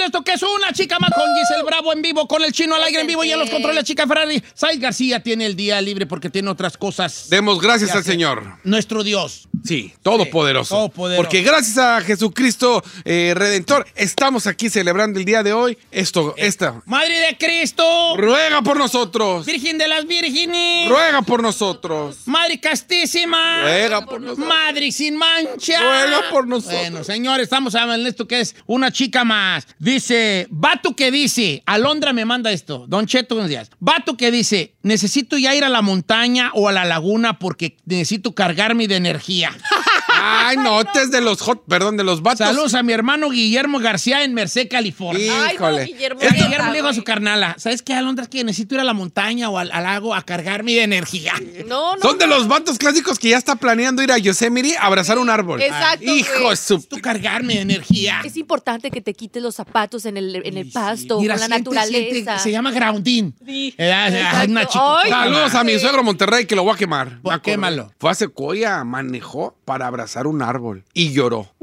en esto que es una chica más con Giselle Bravo en vivo, con el Chino al aire en vivo y en los controles Chica Ferrari. Said García tiene el día libre porque tiene otras cosas. Demos gracias al Señor. Nuestro Dios. Sí, todopoderoso. Todopoderoso. Porque gracias a Jesucristo Redentor estamos aquí celebrando el día de hoy. Esta. Madre de Cristo. Ruega por nosotros. Virgen de las vírgenes. Ruega por nosotros. Madre castísima. Ruega por nosotros. Madre sin mancha. Ruega por nosotros. Bueno, señores, estamos hablando de esto que es una chica más. Dice, vato que dice, Alondra me manda esto. Don Cheto, buenos días. Vato que dice, necesito ya ir a la montaña o a la laguna porque necesito cargarme de energía. Ay, no, este es de los de los vatos. Saludos a mi hermano Guillermo García en Merced, California. Híjole. Ay, no, Guillermo. Guillermo le dijo a su carnala, ¿sabes qué, Alondra? Es que necesito ir a la montaña o al lago a cargarme de energía. No. Son de los vatos clásicos que ya está planeando ir a Yosemite a abrazar un árbol. Exacto, Hijo de su... Necesito cargarme de energía. Es importante que te quites los zapatos en el pasto, Mira, con la naturaleza. se llama grounding. Sí. Una chica. Ay, Saludos a mi suegro Monterrey que lo voy a quemar. Pues, quémalo. Fue a Sequoia, manejó para abrazar un árbol y lloró.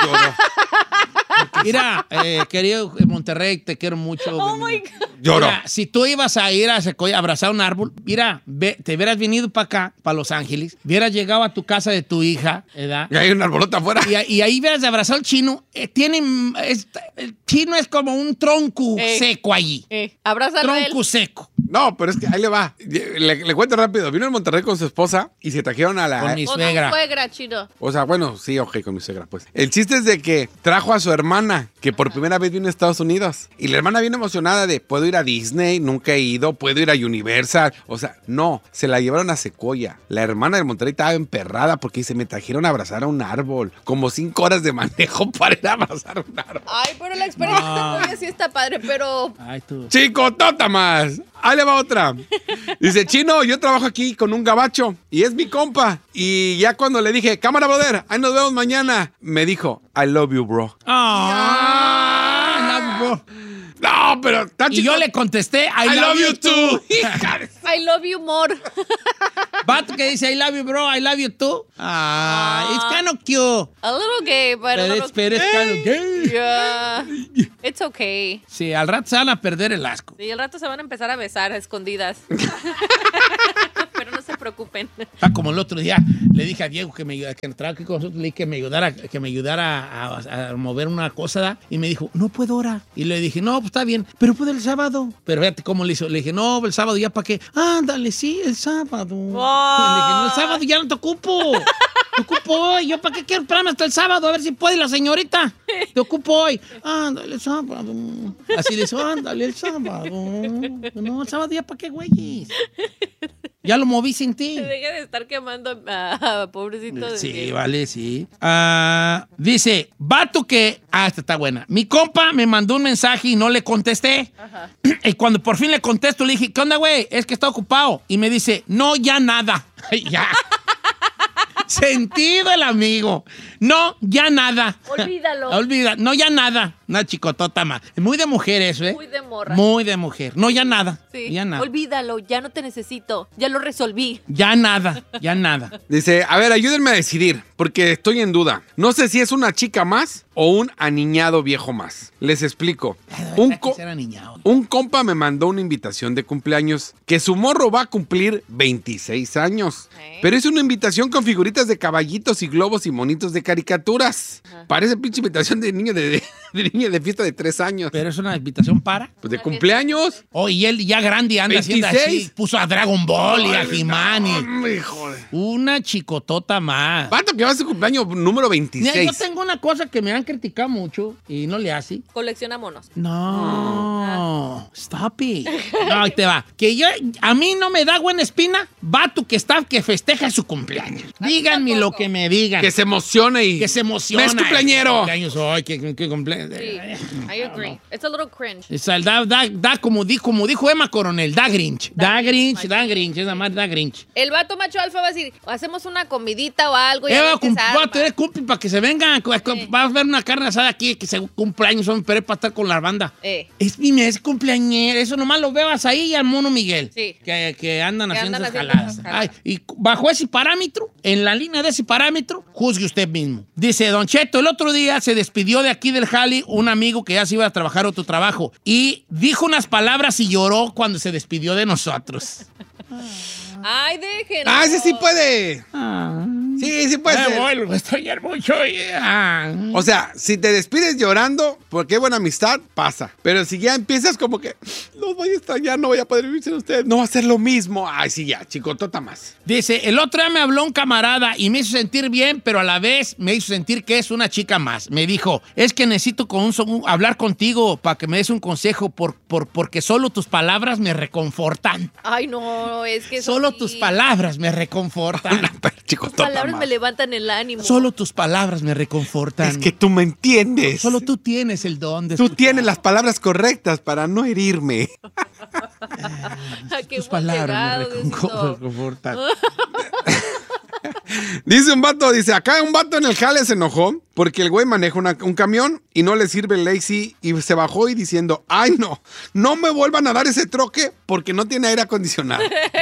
Mira, querido Monterrey, te quiero mucho. Oh my God. Lloró. Mira, si tú ibas a ir a Sequoia a abrazar un árbol, mira, te hubieras venido para acá, para Los Ángeles, hubieras llegado a tu casa de tu hija, ¿verdad? Y hay un arbolota afuera. Y ahí hubieras abrazado al chino. El chino es como un tronco seco allí. Abrázalo a él. Tronco seco. No, pero es que ahí le va. Le cuento rápido. Vino en Monterrey con su esposa y se trajeron a la... Con mi Con tu suegra. suegra, Chino. O sea, bueno, sí, ok, con mi suegra, pues. El chiste es de que trajo a su hermana, que por primera vez vino a Estados Unidos. Y la hermana bien emocionada de, puedo ir a Disney, nunca he ido, puedo ir a Universal. O sea, no, se la llevaron a Sequoia. La hermana de Monterrey estaba emperrada porque se me trajeron a abrazar a un árbol. Como 5 horas de manejo para ir a abrazar a un árbol. Ay, pero la experiencia de Sequoia sí está padre, pero... Ay, tú. Chico, tota más. Ahí le va otra. Dice, Chino, yo trabajo aquí con un gabacho y es mi compa. Y ya cuando le dije, cámara, brother, ahí nos vemos mañana, me dijo, I love you, bro. No, pero... Y yo le contesté, I love you too. I love you more. Vato que dice, I love you, bro, I love you too. It's kind of cute. A little gay, but a little... Pero es kind of gay. Yeah. It's okay. Sí, al rato se van a perder el asco. Y al rato se van a empezar a besar a escondidas. Pero no se preocupen. Como el otro día le dije a Diego que me ayudara, que trabaja aquí con nosotros, le dije que me ayudara a mover una cosa, ¿da? Y me dijo, no puedo ahora. Y le dije, no, pues está bien, pero puedo el sábado. Pero fíjate cómo le hizo. Le dije, no, el sábado ya para qué. Ándale, sí, el sábado. Le dije, no, el sábado ya no te ocupo. Te ocupo hoy. Yo para qué quiero esperarme hasta el sábado a ver si puede la señorita. Te ocupo hoy. Ándale, el sábado. Así de eso, ándale, el sábado. No, el sábado ya para qué, güeyes. Ya lo moví sin ti. Deja de estar quemando a pobrecito. De Sí, Diego. vale, sí. Dice, vato que... esta está buena. Mi compa me mandó un mensaje y no le contesté. Ajá. Y cuando por fin le contesto, le dije, ¿qué onda, güey? Es que está ocupado. Y me dice, no, ya nada. Ya. Sentido el amigo. No, ya nada. Olvídalo. No, ya nada. Una chicotota más. Muy de mujer eso, ¿eh? Muy de morra. Muy de mujer. No, ya nada. Sí. Ya nada. Olvídalo, ya no te necesito. Ya lo resolví. Ya nada. Ya nada. Dice, a ver, ayúdenme a decidir, porque estoy en duda. No sé si es una chica más o un aniñado viejo más. Les explico. Un compa me mandó una invitación de cumpleaños que su morro va a cumplir 26 años. Pero es una invitación con figuritas de caballitos y globos y monitos de caricaturas. Parece pinche invitación de niño de niña de fiesta de 3 años. Pero es una invitación para... Pues de cumpleaños. Oh, y él ya grande anda 26. haciendo así. Puso a Dragon Ball y a He-Man. Joder. Una chicotota más. Vato que va a su cumpleaños número 26. Mira, yo tengo una cosa que me han criticado mucho y no le hace. Colecciona monos. No. Stop it. No, ahí te va. A mí no me da buena espina, vato que festeja su cumpleaños. Díganme lo que me digan. Que se emocione y... Que se emociona. ¡Es cumpleañero! Cumpleaños hoy, que cumpleaños. Sí, I agree. It's a little cringe. Da como dijo Emma Coronel, da Grinch. Da Grinch, esa madre da Grinch. El vato macho alfa va a decir, hacemos una comidita o algo. Y a Va ver a qué se arma. tener cumple para que se vengan. Va a ver una carne asada aquí que se cumpleaños, son para estar con la banda. Es mi mes cumpleañero. Eso nomás lo veas ahí y al mono Miguel. Sí. Que andan haciendo esas haciendo jaladas. esas jaladas. Y bajo ese parámetro, en la línea de ese parámetro, juzgue usted mismo. mismo. Dice, Don Cheto, el otro día se despidió de aquí del jali un amigo que ya se iba a trabajar a otro trabajo y dijo unas palabras y lloró cuando se despidió de nosotros. Ay, déjenlo. Ah, ese sí puede. Sí puede ser. Bueno, extrañar mucho. O sea, si te despides llorando, porque hay buena amistad, pasa. Pero si ya empiezas como que, los voy a extrañar, no voy a poder vivir sin ustedes, no va a ser lo mismo. Ay, sí, ya, chicotota más. Dice, el otro día me habló un camarada y me hizo sentir bien, pero a la vez me hizo sentir que es una chica más. Me dijo, es que necesito hablar contigo para que me des un consejo porque solo tus palabras me reconfortan. Ay, no, es que solo tus palabras me reconfortan. Tus palabras me levantan el ánimo. Solo tus palabras me reconfortan. Es que tú me entiendes. Solo tú tienes el don de Tú tienes las palabras correctas para no herirme. Tus palabras me reconfortan. Dice un vato, acá un vato en el jale se enojó porque el güey maneja un camión y no le sirve el Lazy y se bajó y diciendo, ay no me vuelvan a dar ese troque porque no tiene aire acondicionado.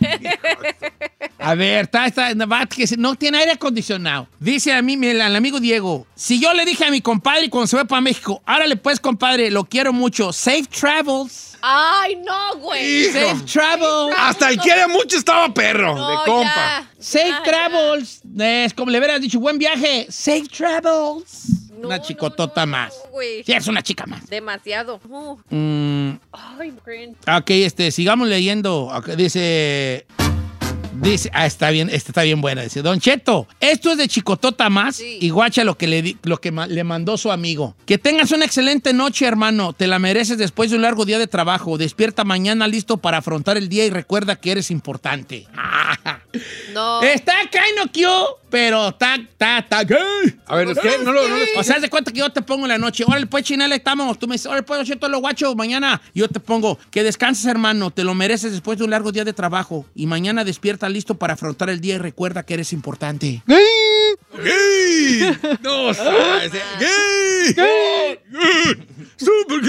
A ver, no tiene aire acondicionado. Dice a mí, el amigo Diego, si yo le dije a mi compadre cuando se fue para México, árale pues compadre, lo quiero mucho, safe travels. Ay, no, güey. Safe travel. Hasta el quiere mucho estaba perro, No, de compa. ya. Safe travels. Es como le hubieras dicho, buen viaje. Safe travels. No, Una chicotota más. güey. Sí, es una chica más. Demasiado. Ay, cringe. Ok, sigamos leyendo. Okay, dice, está bien, está bien buena. Dice, Don Cheto, esto es de chicotota más Sí. y guacha lo que le mandó su amigo. Que tengas una excelente noche, hermano. Te la mereces después de un largo día de trabajo. Despierta mañana listo para afrontar el día y recuerda que eres importante. No. Está kind of cute, pero está gay. A ver, ¿qué? No lo O sea, haz de cuenta que yo te pongo en la noche. Órale, pues, Chinela, estamos. Tú me dices, órale, pues, Cheto, lo guacho, mañana. Yo te pongo, que descanses, hermano. Te lo mereces después de un largo día de trabajo. Y mañana despierta listo para afrontar el día y recuerda que eres importante. ¡Gay! No sabes. ¡Gay! ¡Gay! ¡Super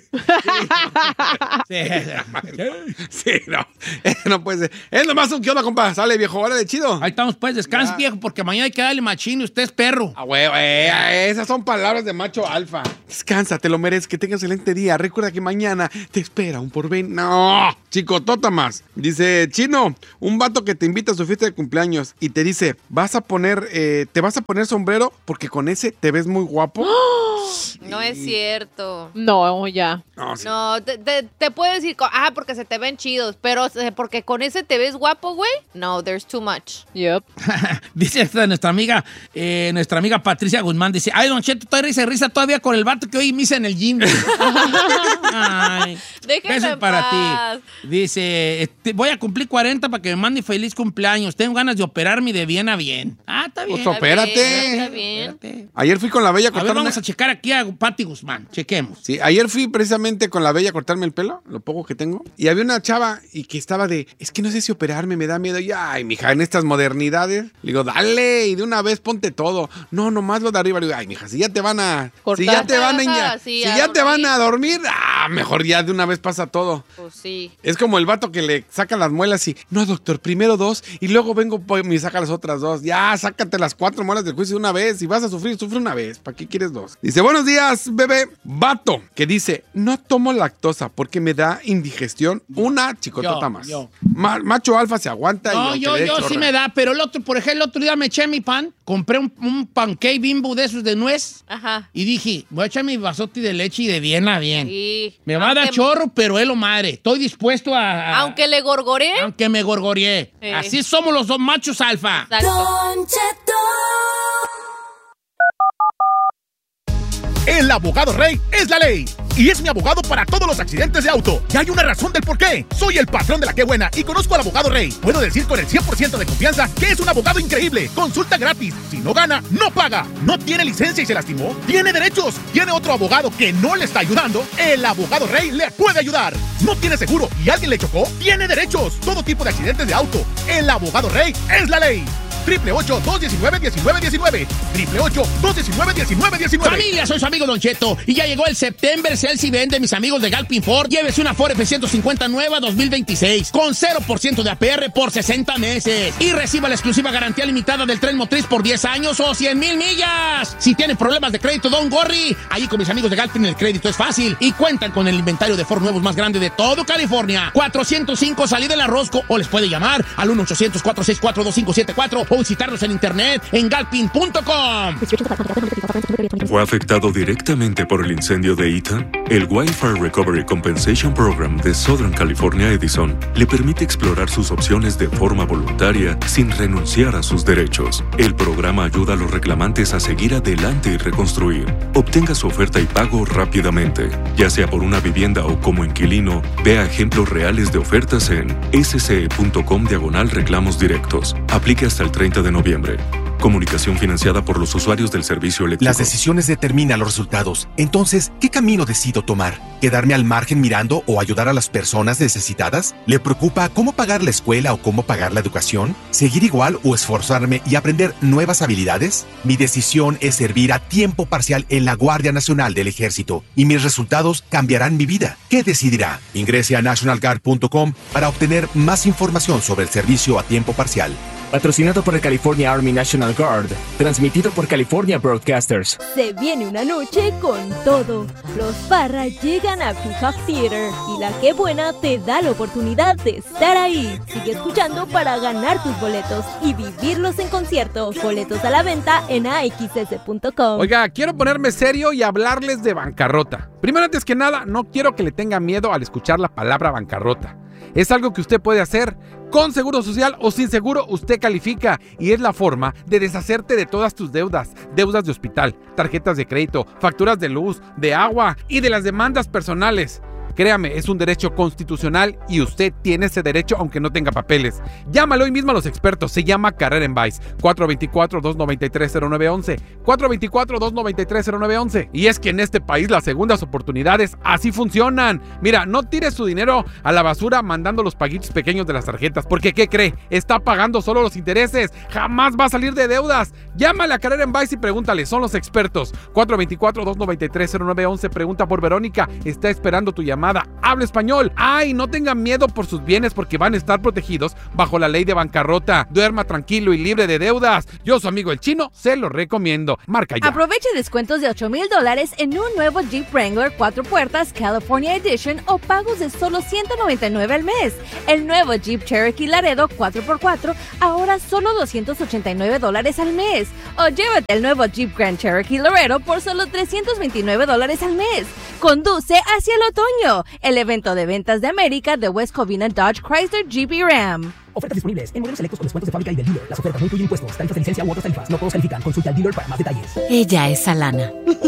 gay! Sí, no puede ser. Es nomás un ¿qué onda, compa? Sale, viejo, órale, chido. Ahí estamos, pues, descansa, viejo, porque mañana hay que darle machín y usted es perro. Ah, güey, esas son palabras de macho alfa. Descansa, te lo mereces, que tengas un excelente día. Recuerda que mañana te espera un porvenir. No, chicotota más. Dice, Chino, un vato que te invita a su fiesta de cumpleaños y te dice, ¿te vas a poner sombrero? Porque con ese te ves muy guapo. No es cierto. No, ya. No, sí. No, te puedo decir, porque se te ven chidos, pero porque con ese te ves guapo, güey. No, there's too much. Yep. Dice nuestra amiga Patricia Guzmán, dice, ay, Don Cheto, estoy risa todavía con el vato que hoy misa en el gym. Ay, Déjenme eso es en para paz. ti. Dice, voy a cumplir 40 para que me mande feliz cumpleaños. Tengo ganas de operarme de bien a bien. Ah, está bien. Pues opérate. Está bien. Espérate. Ayer fui con la Bella a A ver, cortarme... vamos a checar aquí a Pati Guzmán. Chequemos. Sí, ayer fui precisamente con la Bella a cortarme el pelo, lo poco que tengo, y había una chava y que estaba es que no sé si operarme, me da miedo. Y ay, mija, en estas modernidades, le digo, dale, y de una vez ponte todo. No, nomás lo de arriba. Le digo, ay, mija, si ya te van a... Cortar. Si ya te van a... Ajá, si sí, a ya te dormir. van a dormir, mejor ya de una vez pasa todo. Pues sí. Es como el vato que le sacan las muelas y, no, doctor, primero 2 y luego vengo y me saca las otras 2. Ya, sácate las 4 muelas del juicio de una vez. Si vas a sufrir, sufre una vez. ¿Para qué quieres 2? Dice, buenos días, bebé. Vato, que dice, no tomo lactosa porque me da indigestión. Una chicotota más. Macho alfa se aguanta. No, y yo sí me da, pero por ejemplo, el otro día me eché mi pan, compré un pancake Bimbo de esos de nuez Ajá. y dije, voy a echar mi vasote de leche y de bien a bien. Sí. Me va a dar chorro, pero es lo madre. Estoy dispuesto Aunque le gorgoré. aunque me gorgoreé. Sí. Así somos los dos machos alfa. Exacto. Don Cheto. El abogado Rey es la ley. Y es mi abogado para todos los accidentes de auto. Y hay una razón del por qué. Soy el patrón de la que buena y conozco al abogado Rey. Puedo decir con el 100% de confianza que es un abogado increíble. Consulta gratis. Si no gana, no paga. No tiene licencia y se lastimó. Tiene derechos. Tiene otro abogado que no le está ayudando. El abogado Rey le puede ayudar. No tiene seguro y alguien le chocó. Tiene derechos. Todo tipo de accidentes de auto. El abogado Rey es la ley. 888-219-1919. 888-219-1919. Familia, soy su amigo Don Cheto y ya llegó el September Sales Event de mis amigos de Galpin Ford. Llévese una Ford F-150 nueva 2026 con 0% de APR por 60 meses y reciba la exclusiva garantía limitada del tren motriz por 10 años o 100,000 millas. Si tienen problemas de crédito, don't worry. Ahí con mis amigos de Galpin el crédito es fácil y cuentan con el inventario de Ford nuevos más grande de todo California. 405 salida en la Rosco o les puede llamar al 1-800-464-2574 o visitarlos en internet en galpin.com. ¿Fue afectado directamente por el incendio de Ethan? El Wildfire Recovery Compensation Program de Southern California Edison le permite explorar sus opciones de forma voluntaria sin renunciar a sus derechos. El programa ayuda a los reclamantes a seguir adelante y reconstruir. Obtenga su oferta y pago rápidamente. Ya sea por una vivienda o como inquilino, vea ejemplos reales de ofertas en sce.com/reclamos directos. Aplique hasta el 30 de noviembre. Comunicación financiada por los usuarios del servicio eléctrico. Las decisiones determinan los resultados. Entonces, ¿qué camino decido tomar? ¿Quedarme al margen mirando o ayudar a las personas necesitadas? ¿Le preocupa cómo pagar la escuela o cómo pagar la educación? ¿Seguir igual o esforzarme y aprender nuevas habilidades? Mi decisión es servir a tiempo parcial en la Guardia Nacional del Ejército y mis resultados cambiarán mi vida. ¿Qué decidirá? Ingrese a nationalguard.com para obtener más información sobre el servicio a tiempo parcial. Patrocinado por el California Army National Guard. Transmitido por California Broadcasters. Se viene una noche con todo. Los Parra llegan a Peacock Theater y la Qué Buena te da la oportunidad de estar ahí. Sigue escuchando para ganar tus boletos y vivirlos en concierto. Boletos a la venta en axs.com. Oiga, quiero ponerme serio y hablarles de bancarrota. Primero, antes que nada, no quiero que le tenga miedo al escuchar la palabra bancarrota. Es algo que usted puede hacer. Con seguro social o sin seguro, usted califica y es la forma de deshacerte de todas tus deudas. Deudas de hospital, tarjetas de crédito, facturas de luz, de agua y de las demandas personales. Créame, es un derecho constitucional y usted tiene ese derecho aunque no tenga papeles. Llámalo hoy mismo a los expertos. Se llama Carrera en Vice. 424-293-0911. 424-293-0911. Y es que en este país las segundas oportunidades así funcionan. Mira, no tire su dinero a la basura mandando los paguitos pequeños de las tarjetas. Porque, ¿qué cree? Está pagando solo los intereses. Jamás va a salir de deudas. Llámale a Carrera en Vice y pregúntale. Son los expertos. 424-293-0911. Pregunta por Verónica. Está esperando tu llamada. Habla español. Ay, no tengan miedo por sus bienes porque van a estar protegidos bajo la ley de bancarrota. Duerma tranquilo y libre de deudas. Yo, su amigo el chino, se lo recomiendo. Marca ya. Aproveche descuentos de $8,000 en un nuevo Jeep Wrangler 4 puertas California Edition o pagos de solo $199 al mes. El nuevo Jeep Cherokee Laredo 4x4 ahora solo $289 al mes. O llévate el nuevo Jeep Grand Cherokee Laredo por solo $329 al mes. Conduce hacia el otoño. El evento de ventas de América de West Covina Dodge Chrysler Jeep y Ram. Ofertas disponibles en modelos selectos con descuentos de fábrica y del dealer. Las ofertas no incluyen impuestos, tarifas de licencia u otras tarifas. No todos califican. Consulta al dealer para más detalles. Ella es Alana.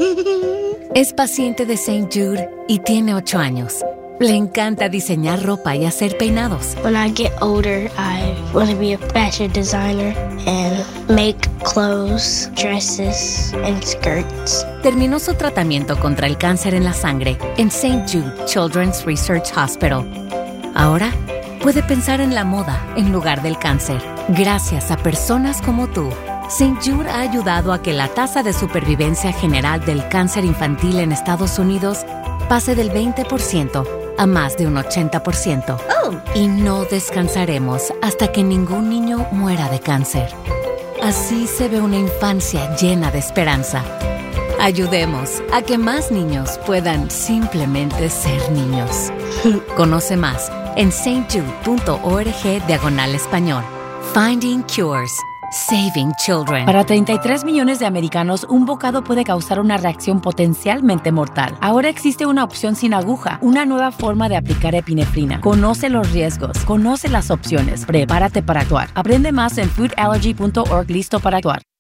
Es paciente de St. Jude y tiene 8 años. Le encanta diseñar ropa y hacer peinados. When I get older, I want to be a fashion designer and make clothes, dresses, and skirts. Terminó su tratamiento contra el cáncer en la sangre en St. Jude Children's Research Hospital. Ahora puede pensar en la moda en lugar del cáncer. Gracias a personas como tú, St. Jude ha ayudado a que la tasa de supervivencia general del cáncer infantil en Estados Unidos pase del 20% a más de un 80%. Y no descansaremos hasta que ningún niño muera de cáncer. Así se ve una infancia llena de esperanza. Ayudemos a que más niños puedan simplemente ser niños. Conoce más en stjude.org/español. Finding Cures. Saving Children. Para 33 millones de americanos, un bocado puede causar una reacción potencialmente mortal. Ahora existe una opción sin aguja, una nueva forma de aplicar epinefrina. Conoce los riesgos, conoce las opciones, prepárate para actuar. Aprende más en foodallergy.org. Listo para actuar.